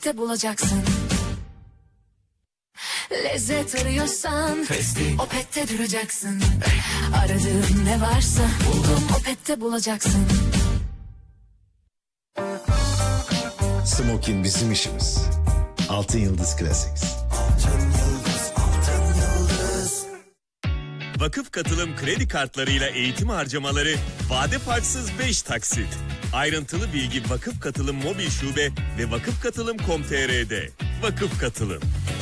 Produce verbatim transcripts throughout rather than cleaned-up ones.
Opet'te bulacaksın. Lezzet arıyorsan Festi. Opet'te duracaksın. Aradığın ne varsa buldum, Opet'te bulacaksın. Smokin bizim işimiz. Altın Yıldız Classics. Altın Yıldız, Altın Yıldız. Vakıf Katılım kredi kartlarıyla eğitim harcamaları vade farksız beş taksit. Ayrıntılı bilgi Vakıf Katılım mobil şube ve vakıf katılım nokta com nokta tr'de. Vakıf Katılım.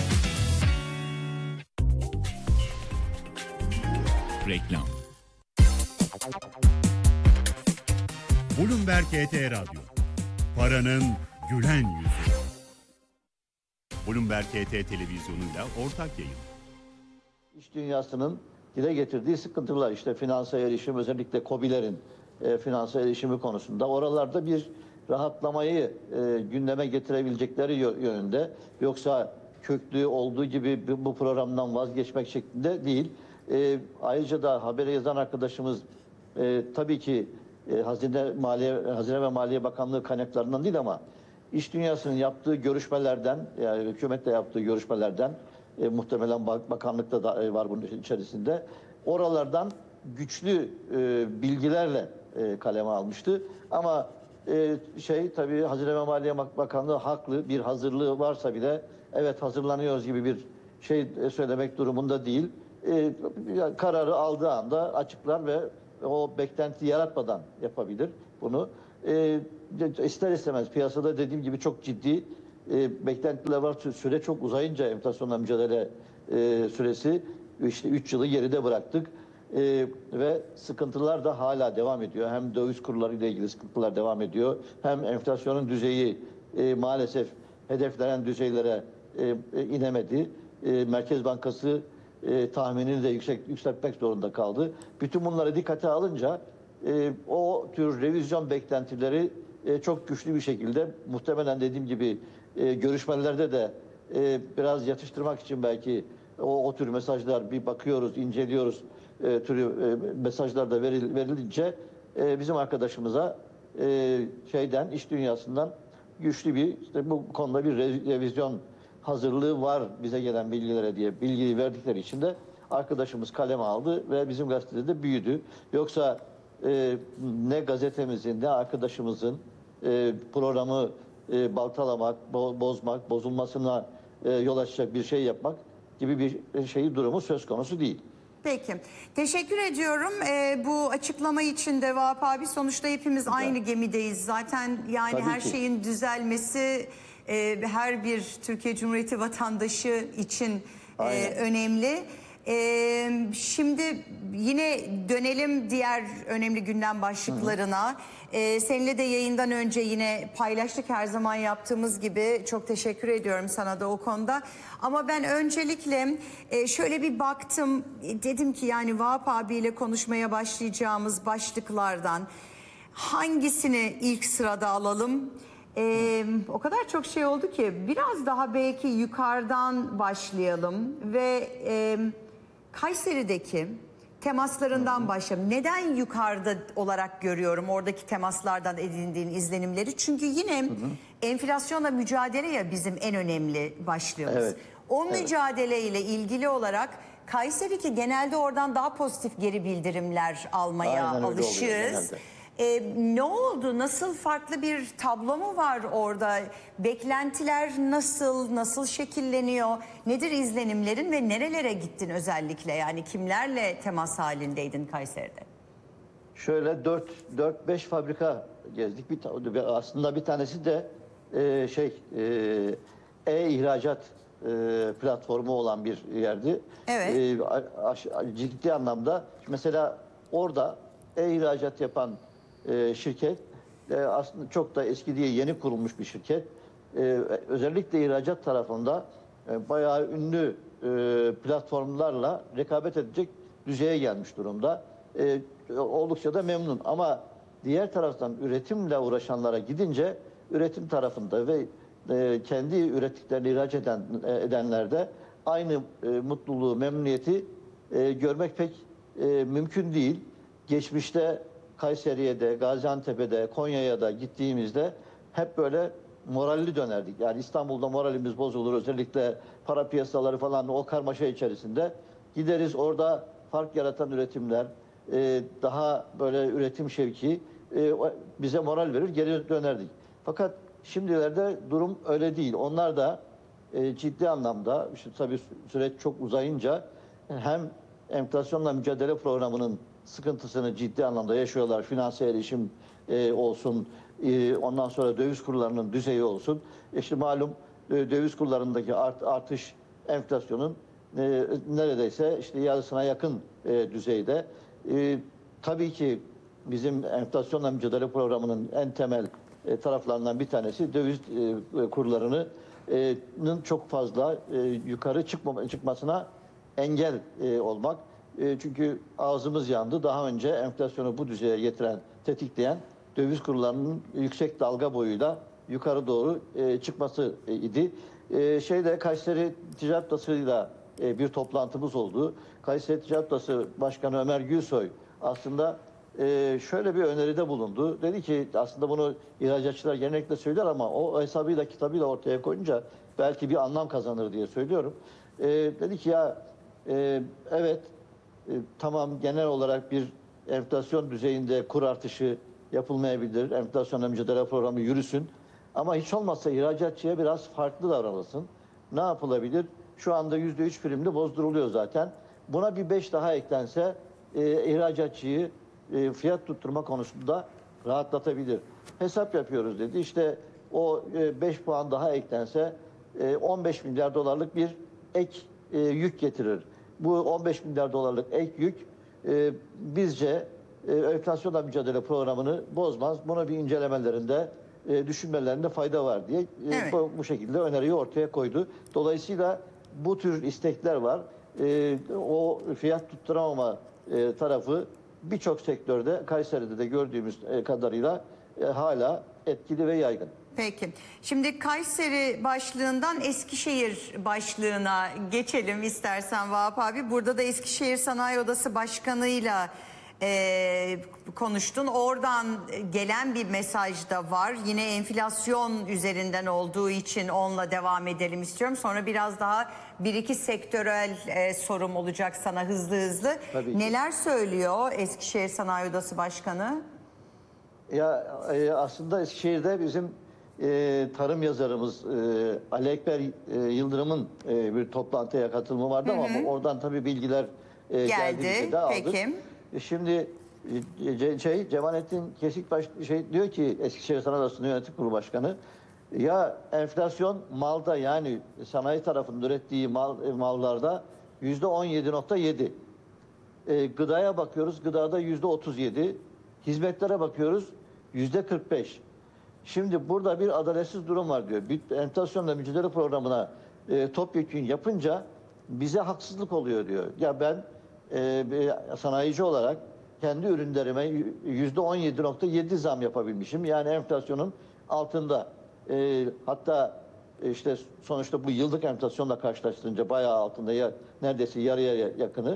Reklam. Bloomberg H T Radyo. Paranın gülen yüzü. Bloomberg H T televizyonuyla ortak yayın. İş dünyasının dile getirdiği sıkıntılar, işte finansa erişim, özellikle KOBİ'lerin e, finansa erişimi konusunda oralarda bir rahatlamayı e, gündeme getirebilecekleri yönünde, yoksa köklü olduğu gibi bu programdan vazgeçmek şeklinde değil. E, ayrıca da haberi yazan arkadaşımız e, tabii ki e, Hazine Maliye Hazine ve Maliye Bakanlığı kaynaklarından değil ama iş dünyasının yaptığı görüşmelerden, yani hükümetle yaptığı görüşmelerden, e, muhtemelen bakanlıkta da e, var bunun içerisinde, oralardan güçlü e, bilgilerle e, kaleme almıştı. Ama e, şey tabii Hazine ve Maliye Bakanlığı haklı, bir hazırlığı varsa bile evet hazırlanıyoruz gibi bir şey söylemek durumunda değil. E, kararı aldığı anda açıklar ve o beklenti yaratmadan yapabilir bunu. E, ister istemez piyasada dediğim gibi çok ciddi e, beklentiler var. Süre çok uzayınca enflasyonla mücadele e, süresi, işte üç yılı geride bıraktık. E, ve sıkıntılar da hala devam ediyor. Hem döviz kurları ile ilgili sıkıntılar devam ediyor. Hem enflasyonun düzeyi e, maalesef hedeflenen düzeylere e, e, inemedi. E, Merkez Bankası e, tahminini de yüksek, yükseltmek zorunda kaldı. Bütün bunları dikkate alınca e, o tür revizyon beklentileri e, çok güçlü bir şekilde, muhtemelen dediğim gibi e, görüşmelerde de e, biraz yatıştırmak için belki o, o tür mesajlar bir bakıyoruz, inceliyoruz, e, türü e, mesajlar da veril, verilince e, bizim arkadaşımıza e, şeyden, iş dünyasından güçlü bir, işte bu konuda bir revizyon hazırlığı var bize gelen bilgilere diye bilgiyi verdikleri için de arkadaşımız kaleme aldı ve bizim gazetede de büyüdü. Yoksa e, ne gazetemizin ne arkadaşımızın e, programı e, baltalamak, bo bozmak, bozulmasına e, yol açacak bir şey yapmak gibi bir şeyi durumu söz konusu değil. Peki. Teşekkür ediyorum. Ee, bu açıklama için de Vahap abi, sonuçta hepimiz evet. aynı gemideyiz. Zaten yani Tabii her ki. şeyin düzelmesi e, her bir Türkiye Cumhuriyeti vatandaşı için e, önemli. E, şimdi yine dönelim diğer önemli gündem başlıklarına. Hı hı. E, seninle de yayından önce yine paylaştık, her zaman yaptığımız gibi. Çok teşekkür ediyorum sana da o konuda. Ama ben öncelikle e, şöyle bir baktım. Dedim ki yani Vahap abiyle konuşmaya başlayacağımız başlıklardan hangisini ilk sırada alalım? Ee, o kadar çok şey oldu ki biraz daha belki yukarıdan başlayalım ve e, Kayseri'deki temaslarından başlayalım. Neden yukarıda olarak görüyorum oradaki temaslardan edindiğin izlenimleri? Çünkü yine hı hı. enflasyonla mücadele ya bizim en önemli başlığımız. Evet. O evet. mücadeleyle ilgili olarak Kayseri, ki genelde oradan daha pozitif geri bildirimler almaya Aynen alışığız. Ee, ne oldu? Nasıl, farklı bir tablo mu var orada? Beklentiler nasıl, nasıl şekilleniyor? Nedir izlenimlerin ve nerelere gittin özellikle? Yani kimlerle temas halindeydin Kayseri'de? Şöyle dört beş fabrika gezdik. Bir, aslında bir tanesi de e, şey e-ihracat e, e, platformu olan bir yerdi. Evet. E, ciddi anlamda mesela orada e-ihracat yapan E, şirket e, aslında çok da eski diye yeni kurulmuş bir şirket. E, özellikle ihracat tarafında e, bayağı ünlü e, platformlarla rekabet edecek düzeye gelmiş durumda. E, oldukça da memnun. Ama diğer taraftan üretimle uğraşanlara gidince üretim tarafında ve e, kendi ürettiklerini ihraç eden, e, edenlerde aynı e, mutluluğu, memnuniyeti e, görmek pek e, mümkün değil. Geçmişte Kayseri'ye de, Gaziantep'e de, Konya'ya da gittiğimizde hep böyle moralli dönerdik. Yani İstanbul'da moralimiz bozulur, özellikle para piyasaları falan o karmaşa içerisinde gideriz, orada fark yaratan üretimler, e, daha böyle üretim şevki e, bize moral verir, geri dönerdik. Fakat şimdilerde durum öyle değil. Onlar da e, ciddi anlamda, işte tabii süreç çok uzayınca hem enflasyonla mücadele programının sıkıntısını ciddi anlamda yaşıyorlar. Finanse erişim e, olsun, e, ondan sonra döviz kurlarının düzeyi olsun. İşte malum e, döviz kurlarındaki art, artış enflasyonun e, neredeyse işte yarısına yakın e, düzeyde. E, tabii ki bizim enflasyonla mücadele programının en temel e, taraflarından bir tanesi döviz e, kurlarının e, çok fazla e, yukarı çıkma, çıkmasına engel e, olmak. E, çünkü ağzımız yandı. Daha önce enflasyonu bu düzeye getiren, tetikleyen döviz kurlarının yüksek dalga boyuyla yukarı doğru e, çıkması e, idi. E, şeyde Kayseri Ticaret Odası'yla e, bir toplantımız oldu. Kayseri Ticaret Odası Başkanı Ömer Gülsoy aslında e, şöyle bir öneride bulundu. Dedi ki aslında bunu ihracatçılar genellikle söyler ama o hesabıyla kitabıyla ortaya koyunca belki bir anlam kazanır diye söylüyorum. E, dedi ki ya e, evet e, tamam genel olarak bir enflasyon düzeyinde kur artışı yapılmayabilir. Enflasyonla mücadele programı yürüsün. Ama hiç olmazsa ihracatçıya biraz farklı davranılsın. Ne yapılabilir? Şu anda yüzde üç primli bozduruluyor zaten. Buna bir beş daha eklense e, ihracatçıyı e, fiyat tutturma konusunda rahatlatabilir. Hesap yapıyoruz dedi. İşte o e, beş puan daha eklense e, on beş milyar dolarlık bir ek e, yük getirir. Bu on beş milyar dolarlık ek yük e, bizce e, enflasyonla mücadele programını bozmaz. Bunu bir incelemelerinde e, düşünmelerinde fayda var diye e, Evet. bu, bu şekilde öneriyi ortaya koydu. Dolayısıyla bu tür istekler var. E, o fiyat tutturamama e, tarafı birçok sektörde, Kayseri'de de gördüğümüz e, kadarıyla e, hala etkili ve yaygın. Peki. Şimdi Kayseri başlığından Eskişehir başlığına geçelim istersen Vahap abi. Burada da Eskişehir Sanayi Odası Başkanı'yla e, konuştun. Oradan gelen bir mesaj da var. Yine enflasyon üzerinden olduğu için onunla devam edelim istiyorum. Sonra biraz daha bir iki sektörel e, sorum olacak sana hızlı hızlı. Tabii ki. Neler söylüyor Eskişehir Sanayi Odası Başkanı? Ya e, aslında Eskişehir'de bizim e, tarım yazarımız e, Ali Ekber e, Yıldırım'ın e, bir toplantıya katılımı vardı ama oradan tabii bilgiler e, Geldi, geldi. De aldık. peki. E, şimdi e, ce, şey Cemalettin Kesikbaş şey diyor ki Eskişehir Sanayi Odası Yönetim Kurulu Başkanı ya enflasyon malda yani sanayi tarafının ürettiği mal, e, mallarda yüzde on yedi nokta yedi. E, gıdaya bakıyoruz, gıdada yüzde otuz yedi. Hizmetlere bakıyoruz, yüzde kırk beş. Şimdi burada bir adaletsiz durum var diyor. Bir enflasyonla mücadele programına e, topyekün yapınca bize haksızlık oluyor diyor. Ya ben e, bir sanayici olarak kendi ürünlerime yüzde on yedi nokta yedi zam yapabilmişim. Yani enflasyonun altında. E, hatta işte sonuçta bu yıllık enflasyonla karşılaştırınca bayağı altında, ya neredeyse yarıya yakını.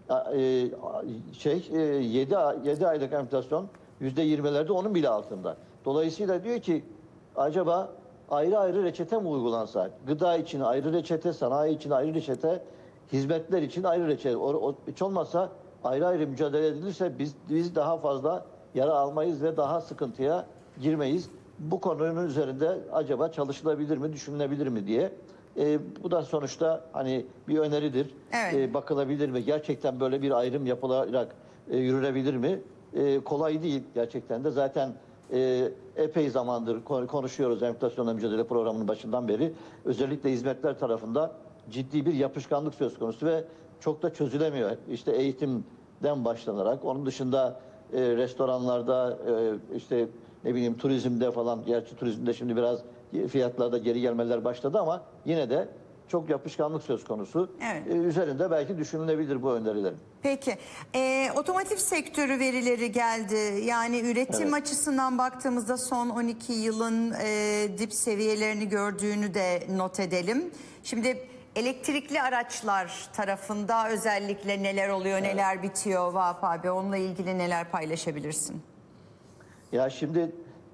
E, şey e, yedi aylık enflasyon yüzde yirmilerde onun bile altında. Dolayısıyla diyor ki acaba ayrı ayrı reçete mi uygulansa? Gıda için ayrı reçete, sanayi için ayrı reçete, hizmetler için ayrı reçete. O, o, hiç olmazsa ayrı ayrı mücadele edilirse biz biz daha fazla yara almayız ve daha sıkıntıya girmeyiz. Bu konunun üzerinde acaba çalışılabilir mi, düşünülebilir mi diye. E, bu da sonuçta hani bir öneridir. Evet. E, bakılabilir mi? Gerçekten böyle bir ayrım yapılarak e, yürünebilir mi? E, kolay değil gerçekten de. Zaten e, epey zamandır konuşuyoruz enflasyonla mücadele programının başından beri. Özellikle hizmetler tarafında ciddi bir yapışkanlık söz konusu ve çok da çözülemiyor. İşte eğitimden başlanarak, onun dışında e, restoranlarda, e, işte ne bileyim turizmde falan, gerçi turizmde şimdi biraz fiyatlarda geri gelmeler başladı ama yine de çok yapışkanlık söz konusu. Evet. Ee, üzerinde belki düşünülebilir bu önerilerin. Peki. Ee, otomotiv sektörü verileri geldi. Yani üretim Evet. açısından baktığımızda son on iki yılın e, dip seviyelerini gördüğünü de not edelim. Şimdi elektrikli araçlar tarafında özellikle neler oluyor, evet. neler bitiyor Vahap abi? Onunla ilgili neler paylaşabilirsin? Ya şimdi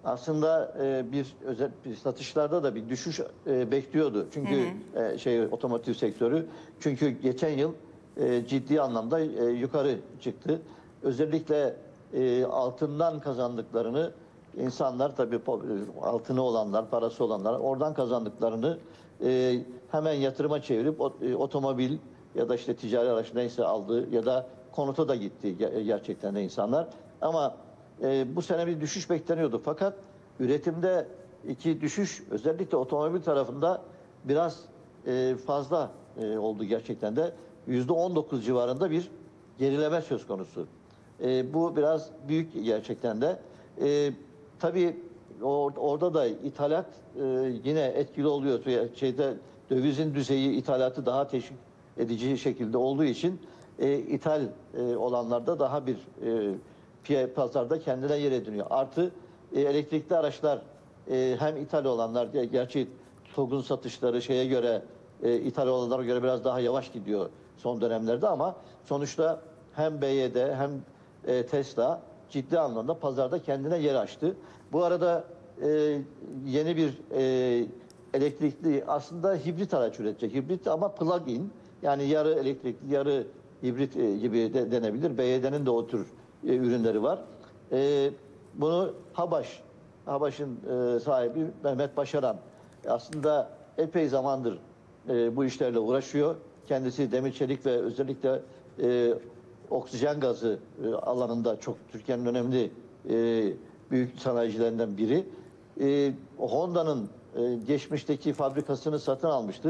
aslında e, bir özel bir satışlarda da bir düşüş e, bekliyordu. Çünkü e, şey otomotiv sektörü. Çünkü geçen yıl e, ciddi anlamda e, yukarı çıktı. Özellikle e, altından kazandıklarını insanlar tabii altını olanlar, parası olanlar oradan kazandıklarını e, hemen yatırıma çevirip o, e, otomobil ya da işte ticari araç neyse aldı ya da konuta da gitti gerçekten de insanlar. Ama e, bu sene bir düşüş bekleniyordu. Fakat üretimde iki düşüş özellikle otomobil tarafında biraz e, fazla e, oldu gerçekten de. yüzde on dokuz civarında bir gerileme söz konusu. E, bu biraz büyük gerçekten de. E, tabii or, orada da ithalat e, yine etkili oluyor. Şeyde dövizin düzeyi ithalatı daha teşvik edici şekilde olduğu için e, ithal e, olanlarda daha bir e, pazarda kendine yer ediniyor. Artı e, elektrikli araçlar e, hem ithal olanlar, gerçi TOG'un satışları şeye göre e, ithal olanlara göre biraz daha yavaş gidiyor son dönemlerde ama sonuçta hem B Y D hem e, Tesla ciddi anlamda pazarda kendine yer açtı. Bu arada e, yeni bir e, elektrikli aslında hibrit araç üretecek. Hibrit ama plug-in, yani yarı elektrikli yarı hibrit e, gibi de denebilir. B Y D'nin de o tür e, ürünleri var. E, bunu Habaş, Habaş'ın e, sahibi Mehmet Başaran aslında epey zamandır e, bu işlerle uğraşıyor. Kendisi demir çelik ve özellikle e, oksijen gazı e, alanında çok Türkiye'nin önemli e, büyük sanayicilerinden biri. E, Honda'nın e, geçmişteki fabrikasını satın almıştı.